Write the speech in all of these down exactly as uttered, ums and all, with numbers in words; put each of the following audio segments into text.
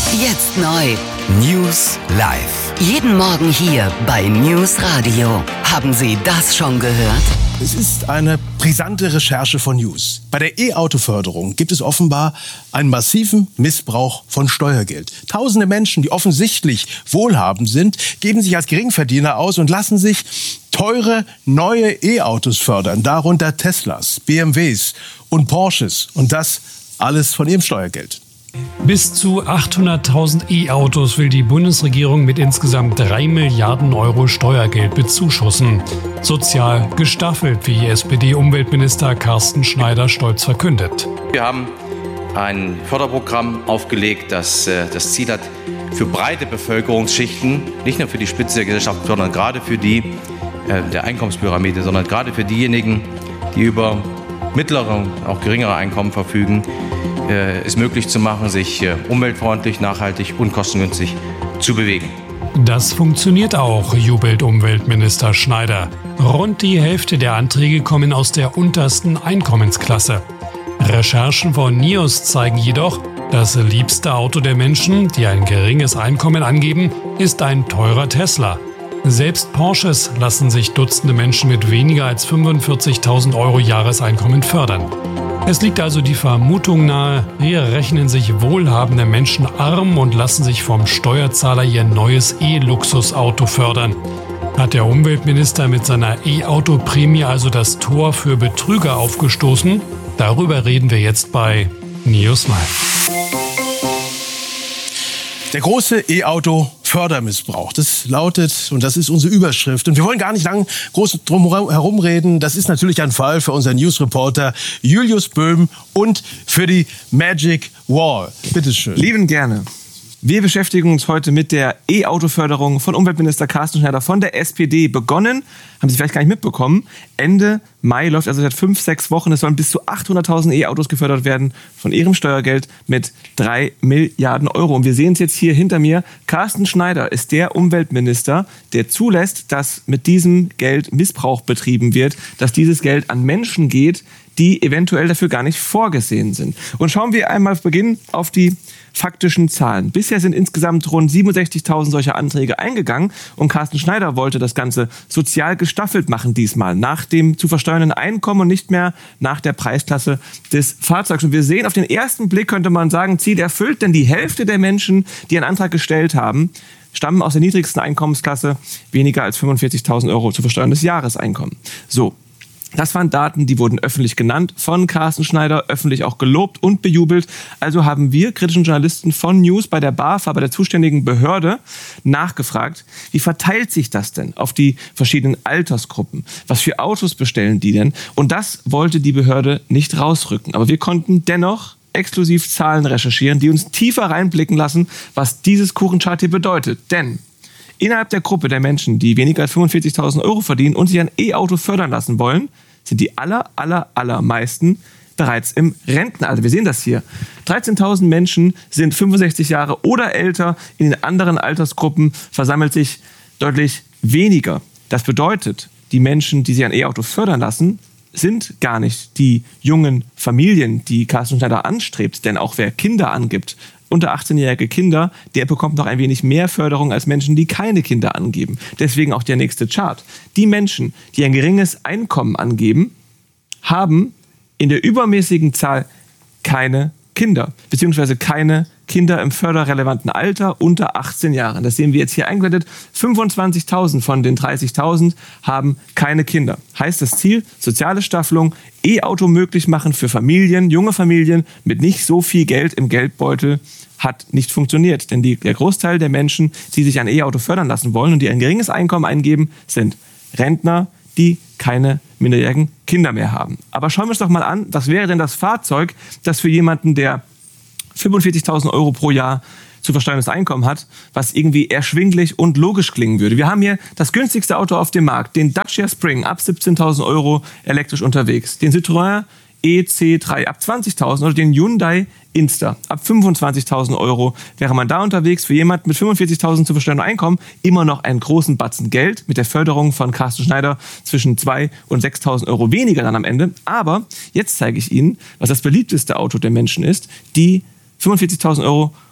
Jetzt neu. News live. Jeden Morgen hier bei News Radio. Haben Sie das schon gehört? Es ist eine brisante Recherche von News. Bei der E-Auto-Förderung gibt es offenbar einen massiven Missbrauch von Steuergeld. Tausende Menschen, die offensichtlich wohlhabend sind, geben sich als Geringverdiener aus und lassen sich teure neue E-Autos fördern. Darunter Teslas, B M Ws und Porsches. Und das alles von ihrem Steuergeld. Bis zu achthunderttausend E-Autos will die Bundesregierung mit insgesamt drei Milliarden Euro Steuergeld bezuschussen. Sozial gestaffelt, wie S P D-Umweltminister Carsten Schneider stolz verkündet. Wir haben ein Förderprogramm aufgelegt, das äh, das Ziel hat, für breite Bevölkerungsschichten, nicht nur für die Spitze der Gesellschaft, sondern gerade für die äh, der Einkommenspyramide, sondern gerade für diejenigen, die über mittlere, auch geringere Einkommen verfügen, äh, es möglich zu machen, sich äh, umweltfreundlich, nachhaltig und kostengünstig zu bewegen. Das funktioniert auch, jubelt Umweltminister Schneider. Rund die Hälfte der Anträge kommen aus der untersten Einkommensklasse. Recherchen von NIOS zeigen jedoch, das liebste Auto der Menschen, die ein geringes Einkommen angeben, ist ein teurer Tesla. Selbst Porsches lassen sich Dutzende Menschen mit weniger als fünfundvierzigtausend Euro Jahreseinkommen fördern. Es liegt also die Vermutung nahe, hier rechnen sich wohlhabende Menschen arm und lassen sich vom Steuerzahler ihr neues E-Luxusauto fördern. Hat der Umweltminister mit seiner E-Auto-Prämie also das Tor für Betrüger aufgestoßen? Darüber reden wir jetzt bei News Live. Der große E-Auto-Fördermissbrauch, das lautet, und das ist unsere Überschrift. Und wir wollen gar nicht lang groß drum herum reden. Das ist natürlich ein Fall für unseren News-Reporter Julius Böhm und für die Magic Wall. Bitteschön. Lieben gerne. Wir beschäftigen uns heute mit der E-Auto-Förderung von Umweltminister Carsten Schneider von der S P D begonnen. Haben Sie vielleicht gar nicht mitbekommen. Ende Mai läuft also seit fünf, sechs Wochen. Es sollen bis zu achthunderttausend E-Autos gefördert werden von Ihrem Steuergeld mit drei Milliarden Euro. Und wir sehen es jetzt hier hinter mir. Carsten Schneider ist der Umweltminister, der zulässt, dass mit diesem Geld Missbrauch betrieben wird, dass dieses Geld an Menschen geht, die eventuell dafür gar nicht vorgesehen sind. Und schauen wir einmal zu Beginn auf die faktischen Zahlen. Bisher sind insgesamt rund siebenundsechzigtausend solcher Anträge eingegangen und Carsten Schneider wollte das Ganze sozial gestaffelt machen diesmal, nach dem zu versteuernden Einkommen und nicht mehr nach der Preisklasse des Fahrzeugs. Und wir sehen auf den ersten Blick, könnte man sagen, Ziel erfüllt, denn die Hälfte der Menschen, die einen Antrag gestellt haben, stammen aus der niedrigsten Einkommensklasse, weniger als fünfundvierzigtausend Euro zu versteuerndes Jahreseinkommen. So. Das waren Daten, die wurden öffentlich genannt von Carsten Schneider, öffentlich auch gelobt und bejubelt. Also haben wir kritischen Journalisten von News bei der BAFA, bei der zuständigen Behörde, nachgefragt, wie verteilt sich das denn auf die verschiedenen Altersgruppen? Was für Autos bestellen die denn? Und das wollte die Behörde nicht rausrücken. Aber wir konnten dennoch exklusiv Zahlen recherchieren, die uns tiefer reinblicken lassen, was dieses Kuchenchart hier bedeutet. Denn innerhalb der Gruppe der Menschen, die weniger als fünfundvierzigtausend Euro verdienen und sich ein E-Auto fördern lassen wollen, sind die aller, aller, allermeisten bereits im Rentenalter. Wir sehen das hier. dreizehntausend Menschen sind fünfundsechzig Jahre oder älter. In den anderen Altersgruppen versammelt sich deutlich weniger. Das bedeutet, die Menschen, die sich ein E-Auto fördern lassen, sind gar nicht die jungen Familien, die Carsten Schneider anstrebt. Denn auch wer Kinder angibt, unter achtzehnjährige Kinder, der bekommt noch ein wenig mehr Förderung als Menschen, die keine Kinder angeben. Deswegen auch der nächste Chart. Die Menschen, die ein geringes Einkommen angeben, haben in der übermäßigen Zahl keine Kinder, beziehungsweise keine Kinder im förderrelevanten Alter unter achtzehn Jahren. Das sehen wir jetzt hier eingeblendet. fünfundzwanzigtausend von den dreißigtausend haben keine Kinder. Heißt das Ziel, soziale Staffelung, E-Auto möglich machen für Familien, junge Familien mit nicht so viel Geld im Geldbeutel, hat nicht funktioniert. Denn die, der Großteil der Menschen, die sich ein E-Auto fördern lassen wollen und die ein geringes Einkommen eingeben, sind Rentner, die keine minderjährigen Kinder mehr haben. Aber schauen wir uns doch mal an, was wäre denn das Fahrzeug, das für jemanden, der fünfundvierzigtausend Euro pro Jahr zu versteuerndes Einkommen hat, was irgendwie erschwinglich und logisch klingen würde. Wir haben hier das günstigste Auto auf dem Markt, den Dacia Spring, ab siebzehntausend Euro elektrisch unterwegs, den Citroën E C drei ab zwanzigtausend oder den Hyundai Insta ab fünfundzwanzigtausend Euro. Wäre man da unterwegs, für jemanden mit fünfundvierzigtausend zu versteuerndem Einkommen immer noch einen großen Batzen Geld mit der Förderung von Carsten Schneider zwischen zweitausend und sechstausend Euro weniger dann am Ende. Aber jetzt zeige ich Ihnen, was das beliebteste Auto der Menschen ist, die fünfundvierzigtausend Euro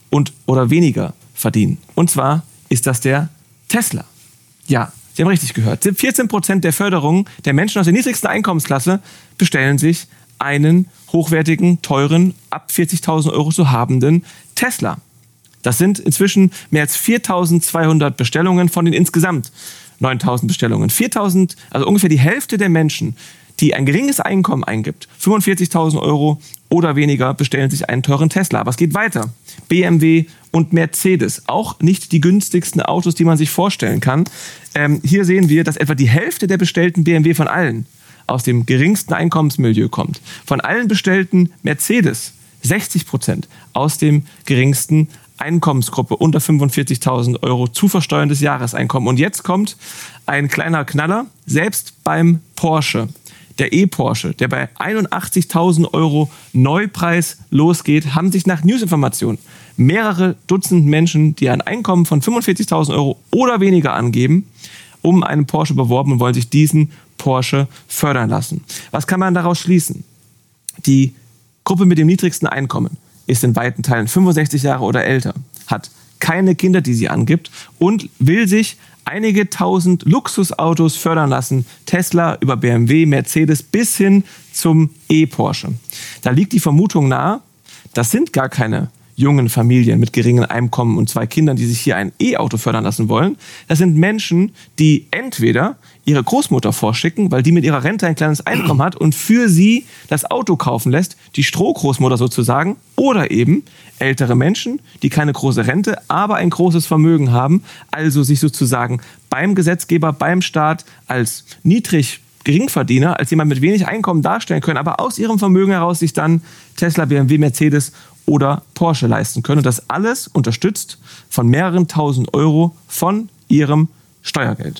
und oder weniger verdienen. Und zwar ist das der Tesla. Ja, Sie haben richtig gehört. vierzehn Prozent der Förderung der Menschen aus der niedrigsten Einkommensklasse bestellen sich einen hochwertigen, teuren, ab vierzigtausend Euro zu habenden Tesla. Das sind inzwischen mehr als viertausendzweihundert Bestellungen von den insgesamt neuntausend Bestellungen. viertausend, also ungefähr die Hälfte der Menschen, die ein geringes Einkommen eingibt, fünfundvierzigtausend Euro oder weniger, bestellen sich einen teuren Tesla. Aber es geht weiter. B M W und Mercedes, auch nicht die günstigsten Autos, die man sich vorstellen kann. Ähm, hier sehen wir, dass etwa die Hälfte der bestellten B M W von allen aus dem geringsten Einkommensmilieu kommt. Von allen bestellten Mercedes sechzig Prozent aus dem geringsten Einkommensgruppe unter fünfundvierzigtausend Euro zu versteuerndes Jahreseinkommen. Und jetzt kommt ein kleiner Knaller, selbst beim Porsche. Der E-Porsche, der bei einundachtzigtausend Euro Neupreis losgeht, haben sich nach Newsinformationen mehrere Dutzend Menschen, die ein Einkommen von fünfundvierzigtausend Euro oder weniger angeben, um einen Porsche beworben und wollen sich diesen Porsche fördern lassen. Was kann man daraus schließen? Die Gruppe mit dem niedrigsten Einkommen ist in weiten Teilen fünfundsechzig Jahre oder älter, hat keine Kinder, die sie angibt und will sich einige tausend Luxusautos fördern lassen. Tesla über B M W, Mercedes bis hin zum E-Porsche. Da liegt die Vermutung nahe, das sind gar keine jungen Familien mit geringem Einkommen und zwei Kindern, die sich hier ein E-Auto fördern lassen wollen. Das sind Menschen, die entweder ihre Großmutter vorschicken, weil die mit ihrer Rente ein kleines Einkommen hat und für sie das Auto kaufen lässt, die Strohgroßmutter sozusagen, oder eben ältere Menschen, die keine große Rente, aber ein großes Vermögen haben, also sich sozusagen beim Gesetzgeber, beim Staat als niedrig Geringverdiener, als jemand mit wenig Einkommen darstellen können, aber aus ihrem Vermögen heraus sich dann Tesla, B M W, Mercedes oder Porsche leisten können. Und das alles unterstützt von mehreren tausend Euro von ihrem Steuergeld.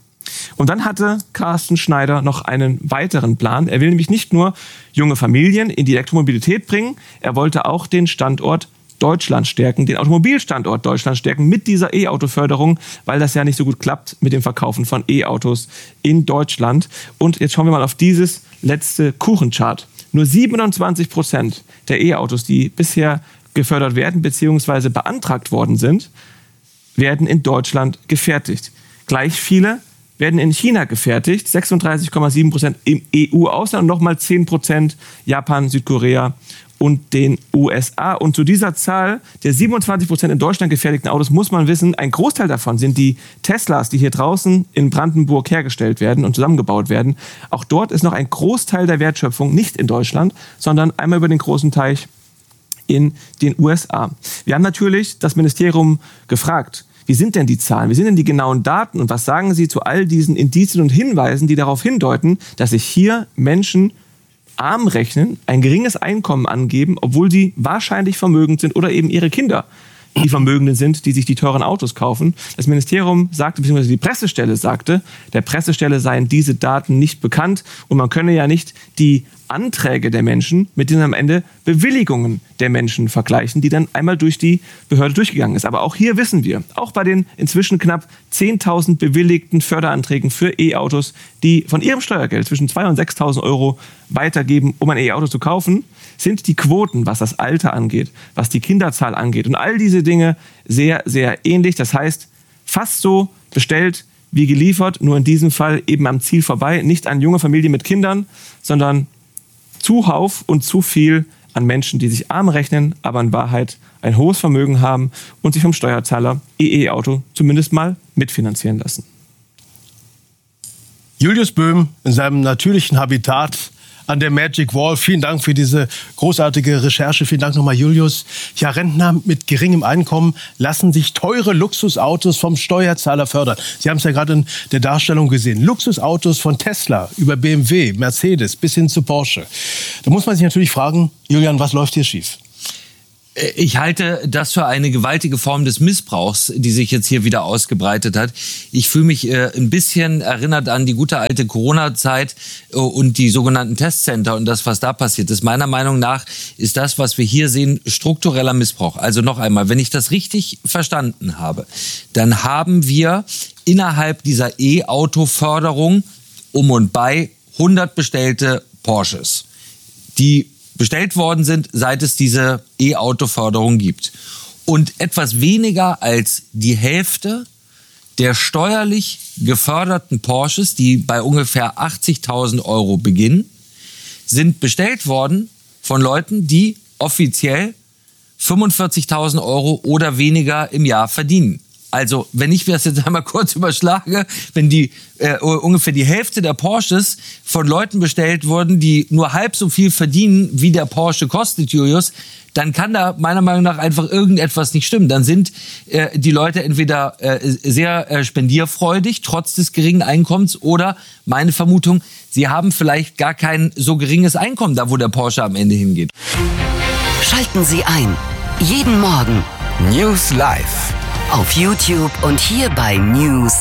Und dann hatte Carsten Schneider noch einen weiteren Plan. Er will nämlich nicht nur junge Familien in die Elektromobilität bringen, er wollte auch den Standort Deutschland stärken, den Automobilstandort Deutschland stärken mit dieser E-Auto-Förderung, weil das ja nicht so gut klappt mit dem Verkaufen von E-Autos in Deutschland. Und jetzt schauen wir mal auf dieses letzte Kuchenchart. Nur siebenundzwanzig Prozent der E-Autos, die bisher gefördert werden bzw. beantragt worden sind, werden in Deutschland gefertigt. Gleich viele werden in China gefertigt, sechsunddreißig Komma sieben Prozent im E U-Ausland und nochmal zehn Prozent Japan, Südkorea und den U S A. Und zu dieser Zahl der siebenundzwanzig Prozent in Deutschland gefertigten Autos muss man wissen, ein Großteil davon sind die Teslas, die hier draußen in Brandenburg hergestellt werden und zusammengebaut werden. Auch dort ist noch ein Großteil der Wertschöpfung nicht in Deutschland, sondern einmal über den großen Teich in den U S A. Wir haben natürlich das Ministerium gefragt, wie sind denn die Zahlen, wie sind denn die genauen Daten und was sagen Sie zu all diesen Indizien und Hinweisen, die darauf hindeuten, dass sich hier Menschen arm rechnen, ein geringes Einkommen angeben, obwohl sie wahrscheinlich vermögend sind oder eben ihre Kinder die Vermögenden sind, die sich die teuren Autos kaufen. Das Ministerium sagte, beziehungsweise die Pressestelle sagte, der Pressestelle seien diese Daten nicht bekannt und man könne ja nicht die Anträge der Menschen mit denen am Ende Bewilligungen der Menschen vergleichen, die dann einmal durch die Behörde durchgegangen ist. Aber auch hier wissen wir, auch bei den inzwischen knapp zehntausend bewilligten Förderanträgen für E-Autos, die von ihrem Steuergeld zwischen zweitausend und sechstausend Euro weitergeben, um ein E-Auto zu kaufen, sind die Quoten, was das Alter angeht, was die Kinderzahl angeht und all diese Dinge sehr, sehr ähnlich. Das heißt, fast so bestellt wie geliefert, nur in diesem Fall eben am Ziel vorbei. Nicht an junge Familien mit Kindern, sondern zuhauf und zu viel an Menschen, die sich arm rechnen, aber in Wahrheit ein hohes Vermögen haben und sich vom Steuerzahler ihr E-Auto zumindest mal mitfinanzieren lassen. Julius Böhm in seinem natürlichen Habitat an der Magic Wall. Vielen Dank für diese großartige Recherche. Vielen Dank nochmal, Julius. Ja, Rentner mit geringem Einkommen lassen sich teure Luxusautos vom Steuerzahler fördern. Sie haben es ja gerade in der Darstellung gesehen. Luxusautos von Tesla über B M W, Mercedes bis hin zu Porsche. Da muss man sich natürlich fragen, Julian, was läuft hier schief? Ich halte das für eine gewaltige Form des Missbrauchs, die sich jetzt hier wieder ausgebreitet hat. Ich fühle mich äh, ein bisschen erinnert an die gute alte Corona-Zeit äh, und die sogenannten Testcenter und das, was da passiert ist. Meiner Meinung nach ist das, was wir hier sehen, struktureller Missbrauch. Also noch einmal, wenn ich das richtig verstanden habe, dann haben wir innerhalb dieser E-Auto-Förderung um und bei hundert bestellte Porsches, die bestellt worden sind, seit es diese E-Auto-Förderung gibt. Und etwas weniger als die Hälfte der steuerlich geförderten Porsches, die bei ungefähr achtzigtausend Euro beginnen, sind bestellt worden von Leuten, die offiziell fünfundvierzigtausend Euro oder weniger im Jahr verdienen. Also, wenn ich mir das jetzt einmal kurz überschlage, wenn die äh, ungefähr die Hälfte der Porsches von Leuten bestellt wurden, die nur halb so viel verdienen, wie der Porsche kostet, Julius, dann kann da meiner Meinung nach einfach irgendetwas nicht stimmen. Dann sind äh, die Leute entweder äh, sehr äh, spendierfreudig, trotz des geringen Einkommens, oder meine Vermutung, sie haben vielleicht gar kein so geringes Einkommen, da wo der Porsche am Ende hingeht. Schalten Sie ein. Jeden Morgen News Live. auf YouTube und hier bei News